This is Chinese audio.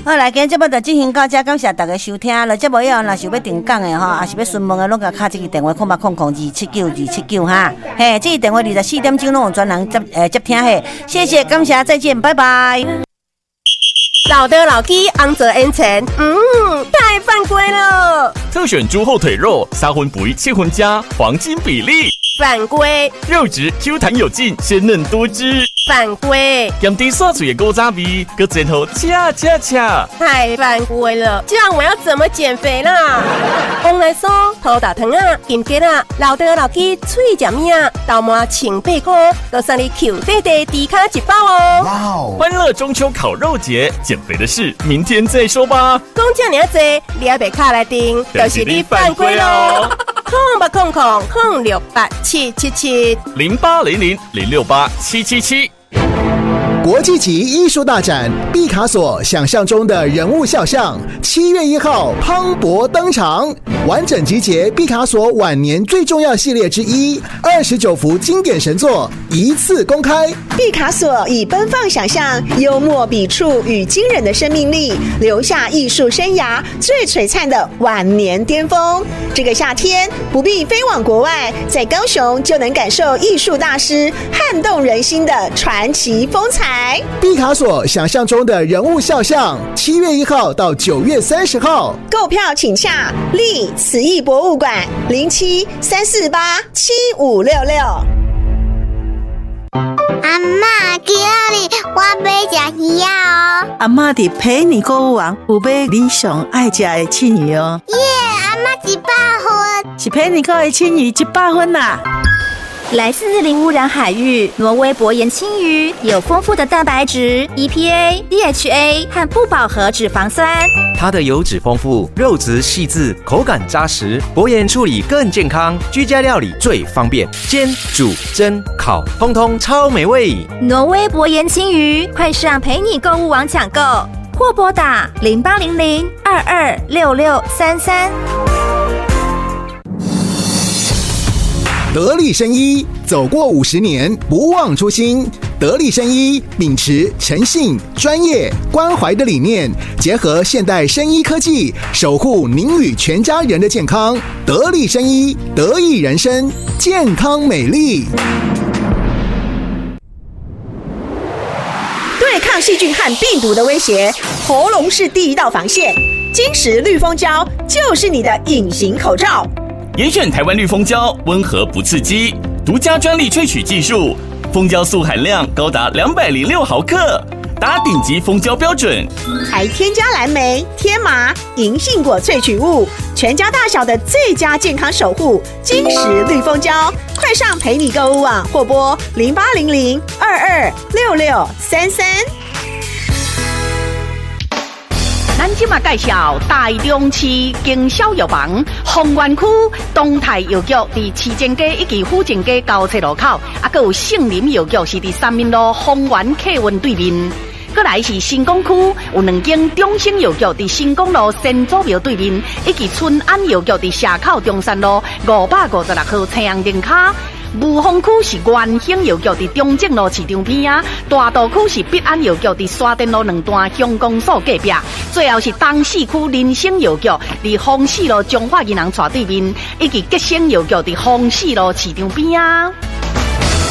好，来，今日节目就进行到这，感谢大家收听。了节目以后，若想要订讲的哈，也是要询问的，拢甲敲这个电话0800279279哈。嘿，这个电话24点钟拢有专人接听嘿。谢谢，感谢，再见，拜拜。 老的老鸡昂泽 N 层，太犯规了！ 特选猪后腿肉，3分肥7分加，黄金比例。 犯规！ 肉质 Q 弹有劲，鲜嫩多汁。 犯规！ 咸甜刷嘴的古早味，搁前后恰。 太犯规了！这样我要怎么减肥啦？红来酥、土大糖啊、金桔啊、老的老鸡脆食面啊，豆麻清8块，都送你 Q 弟弟低卡1包哦！ 哇哦！ 欢乐中秋烤肉节，减肥的事明天再说吧。 讲这么多，你还别卡来订，就是你犯规喽！0800068777 0800068777。 国际级艺术大展毕卡索想象中的人物肖像，7月1号磅礴登场，完整集结毕卡索晚年最重要系列之一，29幅经典神作一次公开。 毕卡索以奔放想象、幽默笔触与惊人的生命力，留下艺术生涯最璀璨的晚年巅峰。这个夏天不必飞往国外，在高雄就能感受艺术大师撼动人心的传奇风采。 毕卡索想象中的人物肖像，7月1号到9月30号， 购票请洽立慈艺博物馆0734875566。 阿嬷，今日我要吃鱼哦。 阿嬷伫陪你购物网有买你上爱吃的青鱼哦。 耶，阿嬷100分， 是陪你购的青鱼100分啦。 来自零污染海域，挪威薄盐青鱼有丰富的蛋白质、EPA、DHA 和不饱和脂肪酸。 它的油脂丰富，肉质细致，口感扎实，薄盐处理更健康，居家料理最方便，煎、煮、蒸、烤，通通超美味。 挪威薄盐青鱼，快上陪你购物网抢购，或拨打0800226633。 得力生医走过50年，不忘初心。得力生医秉持诚信、专业、关怀的理念，结合现代生医科技，守护您与全家人的健康。得力生医，得益人生，健康美丽。 对抗细菌和病毒的威胁，喉咙是第一道防线。金石绿蜂胶就是你的隐形口罩。 严选台湾绿蜂胶，温和不刺激，独家专利萃取技术，蜂胶素含量高达206毫克，达顶级蜂胶标准， 还添加蓝莓、天麻、银杏果萃取物，全家大小的最佳健康守护。金石绿蜂胶，快上陪你购物网或拨0800226633。 咱今嘛介绍台中市经销药房丰原区东泰药局，伫市政街以及府政街交叉路口，还有杏林药局是伫三民路丰原客运对面。再来是新港区有2间中兴药局，伫新港路新祖庙对面，以及春安药局伫社口中山路556号青阳灯卡。雾峰区是元兴药局伫中正路市场边啊，大道区是必安药局伫沙田路2段乡公所隔壁，最后是东市区林生药局伫丰市路中华银行斜对面，以及吉生药局伫丰市路市场边啊。